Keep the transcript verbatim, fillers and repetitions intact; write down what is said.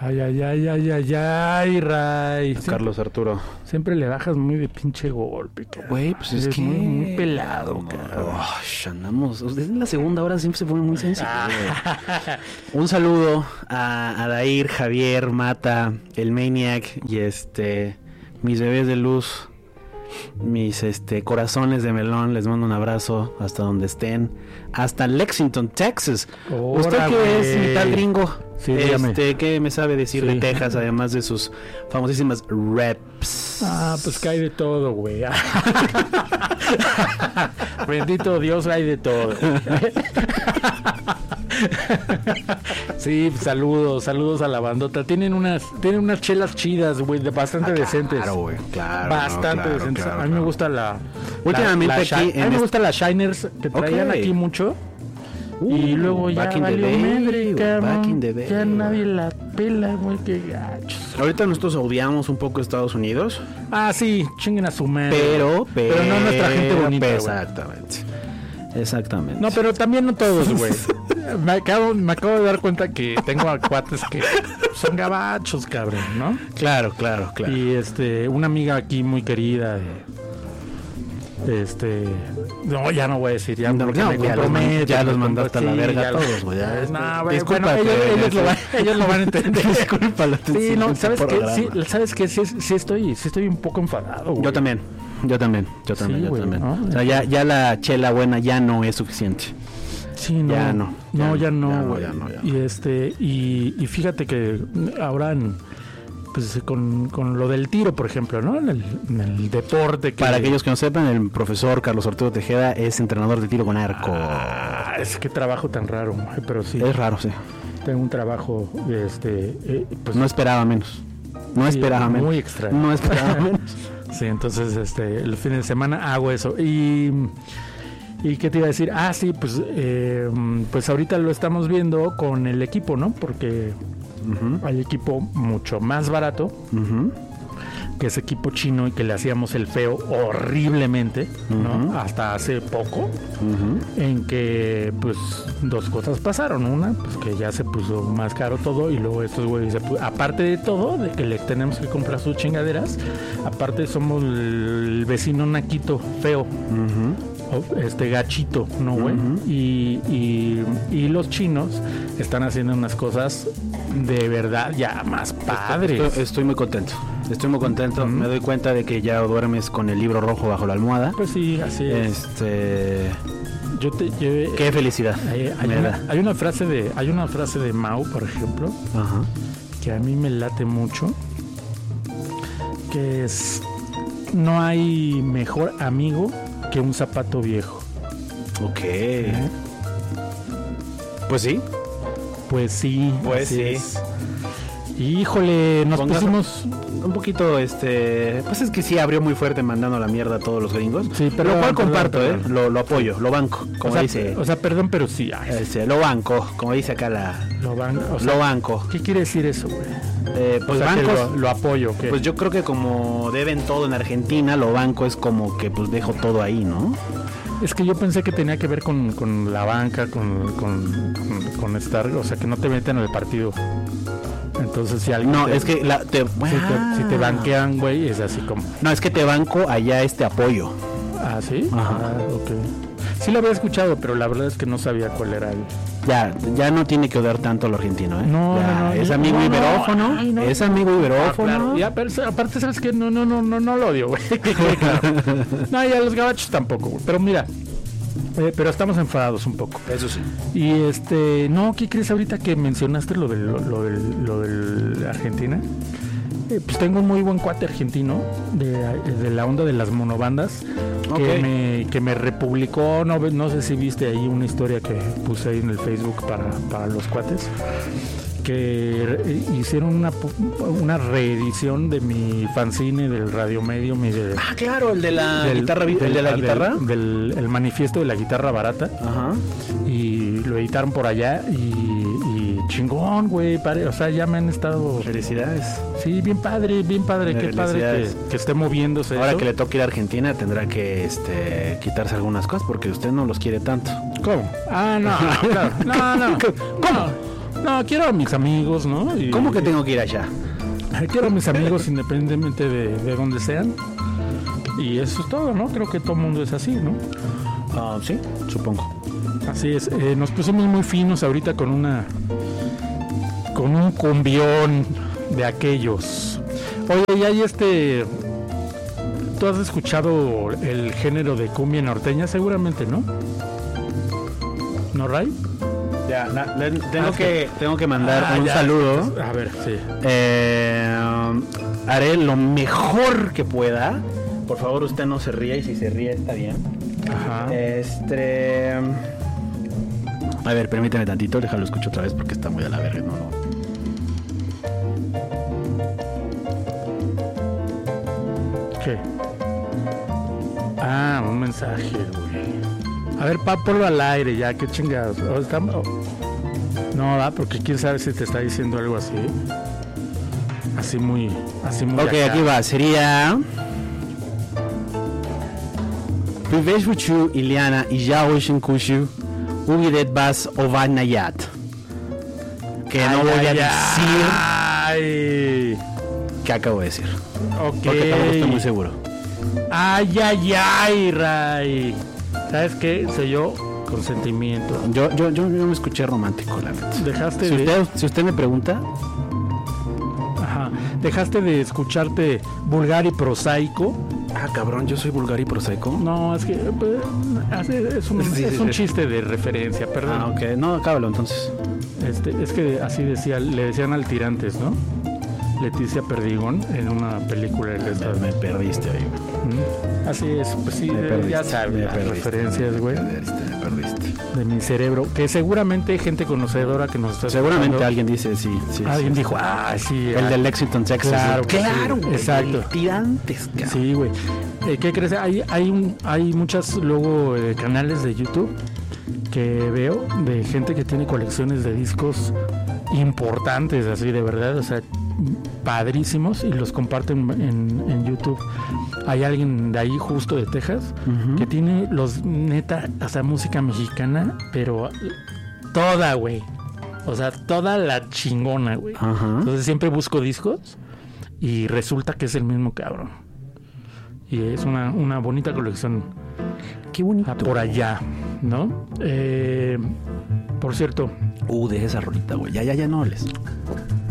Ay, ay, ay, ay, ay, ay, Ray. Carlos Arturo. Siempre le bajas muy de pinche golpe, cabrón. Güey, pues es Eres que... muy, muy pelado, cabrón. Oh, andamos... Desde la segunda hora siempre se pone muy sencillo. Un saludo a, a Dair, Javier, Mata, el Maniac y este... mis bebés de luz, mis este corazones de melón, les mando un abrazo hasta donde estén, hasta Lexington, Texas. Ora, ¿Usted qué güey. es, mitad gringo? Sí, dígame. este, ¿qué me sabe decir Sí. de Texas, además de sus famosísimas reps? Ah, pues que hay de todo, güey. Bendito Dios, hay de todo. Sí, saludos, saludos a la bandota. Tienen unas, tienen unas chelas chidas, güey, de bastante Ah, decentes. Claro, güey, claro. Bastante no, claro, decentes. claro, a mí me claro. gusta la. Últimamente la, la aquí Shi- en a mí me este- gusta las Shiners que traían Ok. aquí mucho. Uh, y luego ya back in the valió day, madre, güey, cabrón. back in the day, Ya güey. nadie la pela, güey, qué gachos. Ahorita nosotros odiamos un poco Estados Unidos, Ah, sí, chinguen a su madre. pero, pero, Pero no nuestra gente bonita, güey. Exactamente. Exactamente. No, pero también no todos, güey. me, acabo, me acabo de dar cuenta que tengo a cuates que son gabachos, cabrón, ¿no? Claro, claro, claro. Y este, una amiga aquí muy querida, de, este, no, ya no voy a decir, ya, No, porque no, me ya los man- comprometo, ya me los mandaste a la comprometo, verga sí, ya todos, güey, ya, los- este, No, güey, discúlpate, bueno, ellos, ellos, lo van, este- ellos lo van a entender. Discúlpalo. Sí, no, ¿sabes qué? Sí, ¿sabes qué? Sí, sí estoy, sí estoy un poco enfadado, güey. Yo también, yo también, yo también, Sí, yo güey, también. ¿no? O sea, ya, ya la chela buena ya no es suficiente. Sí, no. Ya no, No, ya ya no, ya no, no, güey. ya no, ya no. Y este, y, y fíjate que ahora en, pues con, con lo del tiro, por ejemplo, ¿no? En el, en el deporte que... Para aquellos que no sepan, el profesor Carlos Arturo Tejeda es entrenador de tiro con arco. Ah, es que trabajo tan raro, güey, pero sí. Es raro, sí. Tengo un trabajo, este, eh, pues No esperaba menos. No sí, esperaba menos. muy extraño. No esperaba menos. Sí, entonces, este, el fin de semana hago eso. Y, ¿y qué te iba a decir? Ah, sí, pues, eh, pues ahorita lo estamos viendo con el equipo, ¿no? Porque Uh-huh, hay equipo mucho más barato uh-huh. que ese equipo chino y que le hacíamos el feo horriblemente, ¿no? Ujú. Hasta hace poco, Uh-huh. en que, pues, dos cosas pasaron. Una, pues, que ya se puso más caro todo y luego estos güeyes, se pu- aparte de todo, de que le tenemos que comprar sus chingaderas, aparte somos el vecino naquito feo. Uh-huh. Este gachito, ¿no, güey? Ujú. y, y, y los chinos están haciendo unas cosas de verdad ya más padres. Estoy, estoy muy contento. Estoy muy contento. Ujú. Me doy cuenta de que ya duermes con el libro rojo bajo la almohada. Pues sí, así es. Este, Yo te, yo- qué felicidad. hay, hay me una, da. hay una frase de, hay una frase de Mao, por ejemplo, Ajá. que a mí me late mucho, que es: no hay mejor amigo que un zapato viejo. Ok. Pues sí. Pues sí, Pues así sí. es. Híjole, nos Ponga- pusimos. Un poquito, este... Pues es que sí abrió muy fuerte mandando a la mierda a todos los gringos. Sí, pero lo cual comparto, ¿eh? perdón. Lo, lo apoyo, lo banco, como o sea, dice... o sea, perdón, pero sí. ay, este, lo banco, como dice acá la... lo van, o sea, Lo banco. ¿qué quiere decir eso, güey? Eh, O pues sea, que bancos... lo, lo apoyo, ¿qué? Pues yo creo que como deben todo en Argentina, lo banco es como que pues dejo todo ahí, ¿no? Es que yo pensé que tenía que ver con, con la banca, con, con, con, con estar, o sea, que no te meten en el partido. Entonces, si alguien. No, te- es que la, te, Si te, si te banquean, güey, es así como. No, es que te banco allá este apoyo. Ah, ¿sí? Ajá. Ah, ok. Sí lo había escuchado, pero la verdad es que no sabía cuál era el. Ya, ya no tiene que odiar tanto al argentino, ¿eh? No, Ya, no, no, es no, amigo no, no. iberófono, Ay, no. es amigo Ah, iberófono. claro. Ya, pero aparte, ¿sabes qué? No, no, no, no, no lo odio, güey. Claro. No, ya los gabachos tampoco, güey. Pero mira, eh, pero estamos enfadados un poco. Eso sí. Y este, no, ¿qué crees ahorita que mencionaste lo del, lo, lo del, lo del Argentina? Eh, pues tengo un muy buen cuate argentino de, de la onda de las monobandas que, Ok. me, que me republicó, no, ve- no sé si viste ahí una historia que puse ahí en el Facebook para, para los cuates, que re- hicieron una, pu- una reedición de mi fanzine del Radio Medium y de, Ah, claro, el de la del- guitarra, vi- el del- de la del- guitarra. del el manifiesto de la guitarra barata. Ajá. Y lo editaron por allá y, y chingón, güey. pare- O sea, ya me han estado... Felicidades. Sí, bien padre, bien padre. Qué padre que, Felicidades. que esté moviéndose Ahora eso. que le toque ir a Argentina tendrá que este quitarse algunas cosas porque usted no los quiere tanto. ¿Cómo? Ah, no, claro. No, no. ¿Cómo? No, quiero a mis amigos, ¿no? Y, ¿Cómo que tengo que ir allá? Quiero a mis amigos independientemente de, de donde sean. Y eso es todo, ¿no? Creo que todo el mundo es así, ¿no? Uh, sí, supongo. Así es. Eh, nos pusimos muy finos ahorita con una... con un cumbión de aquellos. Oye, y hay este... ¿Tú has escuchado el género de cumbia norteña? Seguramente, ¿no? ¿No, Ray? Ya, na, le, tengo, ah, que, tengo que mandar ah, un ya. saludo. A ver, sí. Eh, um, haré lo mejor que pueda. Por favor, usted no se ría y si se ríe está bien. Ajá. Este... A ver, permíteme tantito, déjalo escucho otra vez porque está muy a la verga, ¿no? ¿Qué? Ah, un mensaje, güey. A ver, pa, ponlo al aire ya, qué chingados. Oh, está... oh. No, va, porque quién sabe si te está diciendo algo así. Así muy... Así muy ok, acá. aquí va, sería... Priveșvuciu Iliana y ya Ocean Kushu Ugidet Bas Ovanayat. Que no Ay, voy a ay, decir ay. qué acabo de decir. Ok. Porque tampoco estoy muy seguro. Ay, ay, ay, Ray. ¿Sabes qué? Soy yo con sentimiento. Yo, yo, yo, yo me escuché romántico, la neta. Dejaste Si de... usted, si usted me pregunta, Ajá. Dejaste de escucharte vulgar y prosaico. ah, cabrón, yo soy vulgar y prosaico. No, es que pues, hace- es un, Sí, es sí, un sí. chiste de referencia, perdón. Ah, ok, no, cábalo entonces. Este, es que así decía, le decían al Tirantes, ¿no? Leticia Perdigón en una película del estado. Me perdiste ahí. Mm. Así es, pues sí, Me eh, perdiste, ya sabes me las perdiste, referencias, güey, Me perdiste, me perdiste. de mi cerebro, que seguramente hay gente conocedora que nos está Seguramente escuchando. alguien dice sí, sí. Alguien sí, dijo, sí. ah, sí. El ah, de Lexington, Texas. Claro, sí. Claro, sí, güey. exacto. Tirantes, cabrón. Sí, güey. Eh, ¿Qué crees? Hay, hay, un, hay muchas luego eh, canales de YouTube que veo de gente que tiene colecciones de discos importantes, así de verdad, o sea, padrísimos, y los comparten en, en YouTube. Hay alguien de ahí justo de Texas Ujú. que tiene los neta, o sea, música mexicana, pero toda, güey. O sea, toda la chingona, güey. Ajá. Entonces siempre busco discos y resulta que es el mismo cabrón. Y es una, una bonita colección Qué bonito. ah, por allá, ¿no? Eh, por cierto, Uh, de esa rolita, güey. Ya, ya, ya no hables.